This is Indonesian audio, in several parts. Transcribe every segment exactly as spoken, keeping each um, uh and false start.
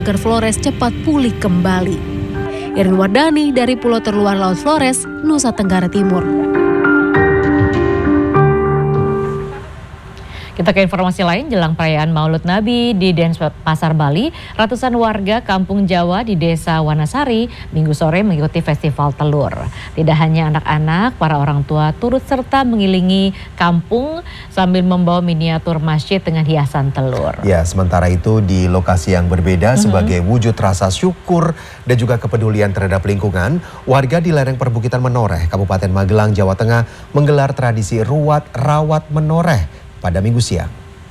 agar Flores cepat pulih kembali. Irin Wardani dari Pulau Terluar Laut Flores, Nusa Tenggara Timur. Kita ke informasi lain, jelang perayaan Maulud Nabi di Denpasar, Bali, ratusan warga Kampung Jawa di Desa Wanasari Minggu sore mengikuti festival telur. Tidak hanya anak-anak, para orang tua turut serta mengiringi kampung sambil membawa miniatur masjid dengan hiasan telur. Ya, sementara itu di lokasi yang berbeda mm-hmm. sebagai wujud rasa syukur dan juga kepedulian terhadap lingkungan, warga di lereng perbukitan Menoreh, Kabupaten Magelang, Jawa Tengah menggelar tradisi ruat rawat menoreh pada Minggu siang.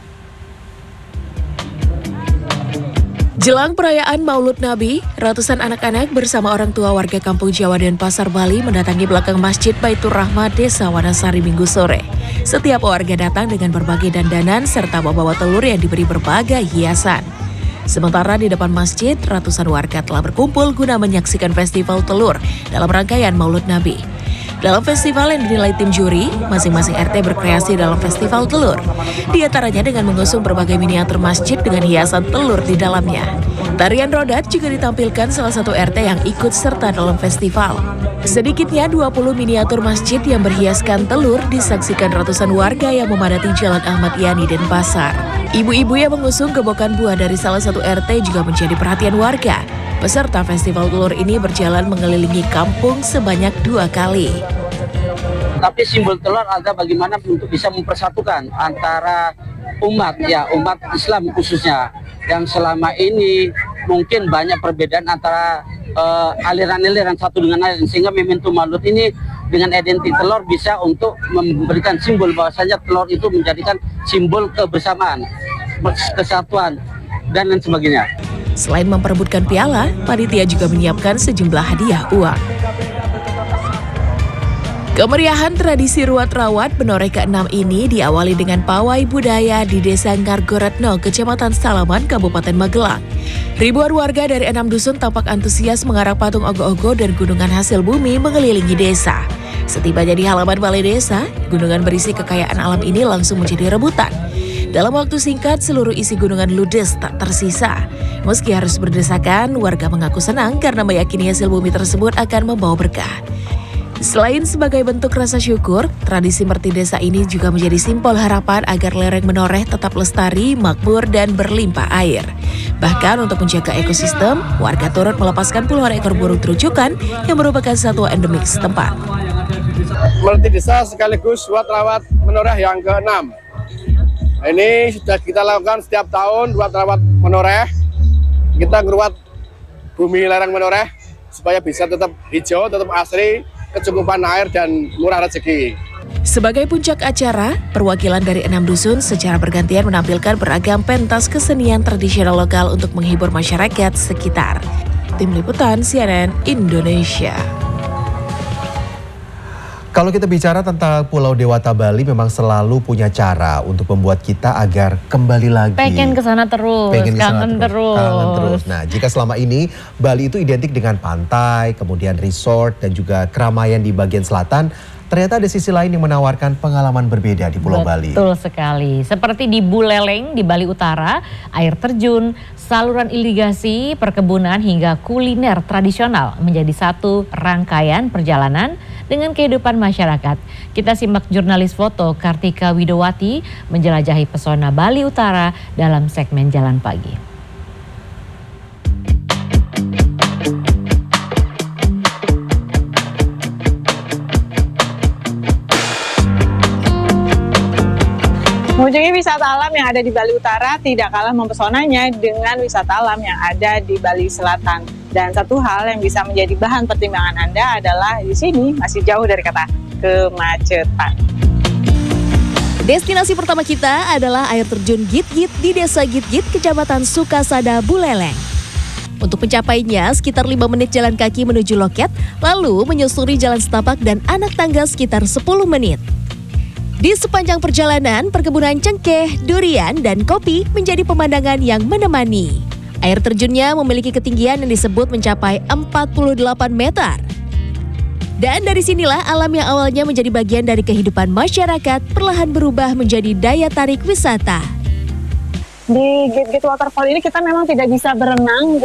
Jelang perayaan Maulud Nabi, ratusan anak-anak bersama orang tua warga Kampung Jawa Denpasar, Bali mendatangi belakang Masjid Baitur Rahmah Desa Wanasari Minggu sore. Setiap warga datang dengan berbagai dandanan serta membawa telur yang diberi berbagai hiasan. Sementara di depan masjid, ratusan warga telah berkumpul guna menyaksikan festival telur dalam rangkaian Maulud Nabi. Dalam festival yang dinilai tim juri, masing-masing R T berkreasi dalam festival telur. Di antaranya dengan mengusung berbagai miniatur masjid dengan hiasan telur di dalamnya. Tarian rodat juga ditampilkan salah satu R T yang ikut serta dalam festival. Sedikitnya dua puluh miniatur masjid yang berhiaskan telur disaksikan ratusan warga yang memadati Jalan Ahmad Yani Denpasar. Ibu-ibu yang mengusung gebokan buah dari salah satu R T juga menjadi perhatian warga. Peserta festival telur ini berjalan mengelilingi kampung sebanyak dua kali. Tapi simbol telur ada bagaimana untuk bisa mempersatukan antara umat, ya umat Islam khususnya, yang selama ini mungkin banyak perbedaan antara uh, aliran-aliran satu dengan lain, sehingga momentum Maulud ini dengan identitas telur bisa untuk memberikan simbol bahwasanya telur itu menjadikan simbol kebersamaan, kesatuan, dan lain sebagainya. Selain memperebutkan piala, panitia juga menyiapkan sejumlah hadiah uang. Kemeriahan tradisi ruat rawat Menoreh keenam ini diawali dengan pawai budaya di Desa Ngargoretno, Kecamatan Salaman, Kabupaten Magelang. Ribuan warga dari enam dusun tampak antusias mengarak patung ogoh-ogoh dan gunungan hasil bumi mengelilingi desa. Setibanya di halaman balai desa, gunungan berisi kekayaan alam ini langsung menjadi rebutan. Dalam waktu singkat, seluruh isi gunungan ludes tak tersisa. Meski harus berdesakan, warga mengaku senang karena meyakini hasil bumi tersebut akan membawa berkah. Selain sebagai bentuk rasa syukur, tradisi merti desa ini juga menjadi simbol harapan agar lereng Menoreh tetap lestari, makmur, dan berlimpah air. Bahkan untuk menjaga ekosistem, warga turut melepaskan puluhan ekor burung terujukan yang merupakan satwa endemik setempat. Merti desa sekaligus ruat rawat Menoreh yang keenam. Ini sudah kita lakukan setiap tahun ruat rawat Menoreh. Kita ngeruat bumi lereng Menoreh supaya bisa tetap hijau, tetap asri, kecukupan air dan murah rezeki. Sebagai puncak acara, perwakilan dari enam dusun secara bergantian menampilkan beragam pentas kesenian tradisional lokal untuk menghibur masyarakat sekitar. Tim Liputan C N N Indonesia. Kalau kita bicara tentang Pulau Dewata Bali, memang selalu punya cara untuk membuat kita agar kembali lagi. Pengen ke sana terus, Pengen kesana kangen terus, terus. Kangen terus. Nah, jika selama ini Bali itu identik dengan pantai, kemudian resort dan juga keramaian di bagian selatan, ternyata ada sisi lain yang menawarkan pengalaman berbeda di Pulau Betul Bali. Betul sekali. Seperti di Buleleng di Bali Utara, air terjun, saluran irigasi, perkebunan hingga kuliner tradisional menjadi satu rangkaian perjalanan dengan kehidupan masyarakat. Kita simak jurnalis foto Kartika Widowati menjelajahi pesona Bali Utara dalam segmen Jalan Pagi. Mengunjungi wisata alam yang ada di Bali Utara tidak kalah mempesonanya dengan wisata alam yang ada di Bali Selatan. Dan satu hal yang bisa menjadi bahan pertimbangan Anda adalah di sini masih jauh dari kata kemacetan. Destinasi pertama kita adalah air terjun Git-Git di Desa Git-Git, Kecamatan Sukasada, Buleleng. Untuk mencapainya sekitar lima menit jalan kaki menuju loket, lalu menyusuri jalan setapak dan anak tangga sekitar sepuluh menit. Di sepanjang perjalanan, perkebunan cengkeh, durian, dan kopi menjadi pemandangan yang menemani. Air terjunnya memiliki ketinggian yang disebut mencapai empat puluh delapan meter. Dan dari sinilah alam yang awalnya menjadi bagian dari kehidupan masyarakat perlahan berubah menjadi daya tarik wisata. Di Git-Git Waterfall ini kita memang tidak bisa berenang.